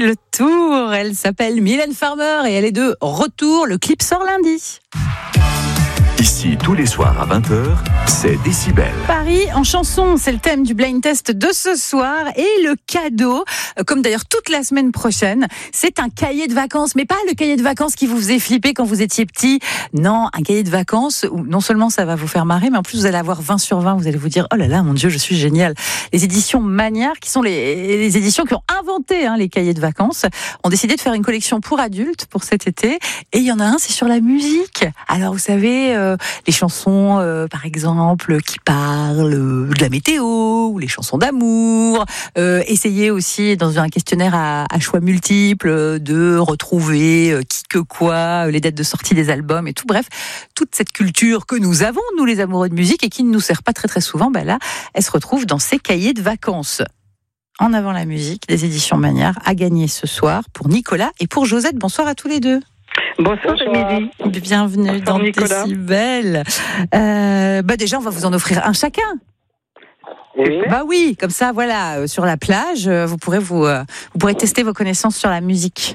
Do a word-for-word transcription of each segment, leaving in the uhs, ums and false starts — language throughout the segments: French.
le tour. Elle s'appelle Mylène Farmer et elle est de retour. Le clip sort lundi. Ici, tous les soirs à vingt heures, c'est Décibel. Paris en chanson, c'est le thème du blind test de ce soir. Et le cadeau, comme d'ailleurs toute la semaine prochaine, c'est un cahier de vacances. Mais pas le cahier de vacances qui vous faisait flipper quand vous étiez petit. Non, un cahier de vacances où non seulement ça va vous faire marrer, mais en plus vous allez avoir vingt sur vingt. Vous allez vous dire, oh là là, mon Dieu, je suis génial. Les éditions Manière, qui sont les, les éditions qui ont inventé hein, les cahiers de vacances, ont décidé de faire une collection pour adultes pour cet été. Et il y en a un, c'est sur la musique. Alors vous savez... Euh, les chansons, euh, par exemple, qui parlent de la météo, ou les chansons d'amour. Euh, essayez aussi, dans un questionnaire à, à choix multiples, de retrouver euh, qui que quoi, les dates de sortie des albums et tout. Bref, toute cette culture que nous avons, nous les amoureux de musique, et qui ne nous sert pas très très souvent, ben là, elle se retrouve dans ces cahiers de vacances. En avant la musique, des éditions Manière, à gagner ce soir pour Nicolas et pour Josette. Bonsoir à tous les deux. Bonsoir, Émilie. Bienvenue Bonsoir, dans Nicolas. Décibel. Euh, bah déjà, on va vous en offrir un chacun. Oui. Bah oui, comme ça, voilà, euh, sur la plage, euh, vous pourrez vous, euh, vous pourrez tester vos connaissances sur la musique.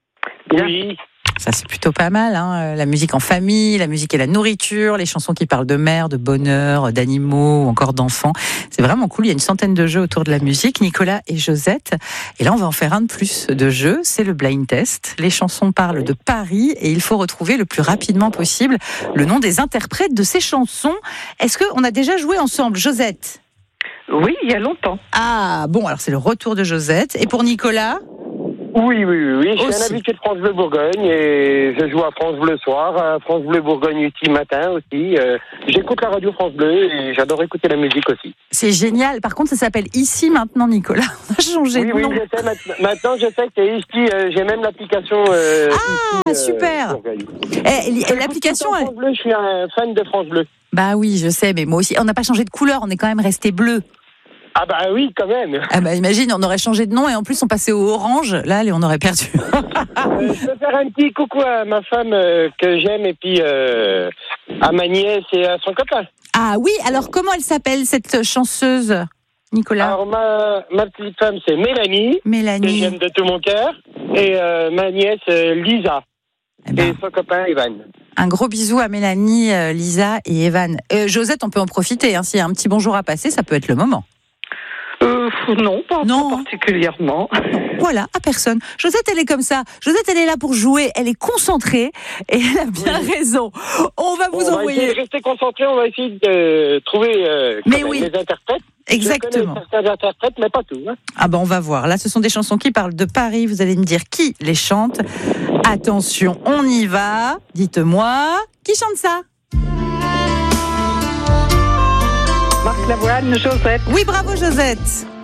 Oui. Ça, c'est plutôt pas mal, hein. La musique en famille, la musique et la nourriture, les chansons qui parlent de mer, de bonheur, d'animaux ou encore d'enfants. C'est vraiment cool. Il y a une centaine de jeux autour de la musique. Nicolas et Josette. Et là, on va en faire un de plus de jeux. C'est le blind test. Les chansons parlent de Paris et il faut retrouver le plus rapidement possible le nom des interprètes de ces chansons. Est-ce qu'on a déjà joué ensemble, Josette? Oui, il y a longtemps. Ah, bon, alors c'est le retour de Josette. Et pour Nicolas? Oui, oui, oui, oui. Je suis Aussi. un habitué de France Bleu Bourgogne et je joue à France Bleu soir, à France Bleu Bourgogne Utile matin aussi. Euh, j'écoute la radio France Bleu et j'adore écouter la musique aussi. C'est génial. Par contre, ça s'appelle Ici maintenant, Nicolas. On a changé Oui, de oui, nom. je sais. Maintenant, maintenant, je sais que ici, euh, j'ai même l'application. Euh, Ah, ici, super. euh, Bourgogne. Eh, J'écoute l'application, tout le temps elle... France Bleu, je suis un fan de France Bleu. Bah oui, je sais, mais moi aussi. On n'a pas changé de couleur, on est quand même resté bleu. Ah bah oui, quand même. Ah bah imagine, on aurait changé de nom et en plus on passait au orange. Là, allez, on aurait perdu. Euh, je peux faire un petit coucou à ma femme euh, que j'aime et puis euh, à ma nièce et à son copain. Ah oui, alors comment elle s'appelle cette chanceuse, Nicolas? Alors ma, ma petite femme c'est Mélanie, que Mélanie. j'aime de tout mon cœur, et euh, ma nièce euh, Lisa, Eh ben, et son copain Evan. un gros bisou à Mélanie, euh, Lisa et Evan. Euh, Josette, on peut en profiter. Hein, s'il y a un petit bonjour à passer, ça peut être le moment. Euh, non, pas, Non. pas particulièrement. Voilà, à personne. Josette, elle est comme ça. Josette, elle est là pour jouer. Elle est concentrée et elle a bien Oui. raison. On va vous Bon, on va envoyer. essayer de rester concentré, on va essayer de trouver euh, quand Mais même oui. les interprètes. Exactement. Je connais certains interprètes, mais pas tout. Hein. Ah ben on va voir. Là, ce sont des chansons qui parlent de Paris. Vous allez me dire qui les chante. Attention, on y va. Dites-moi, qui chante ça? Marc Lavoine, Josette. Oui, bravo Josette.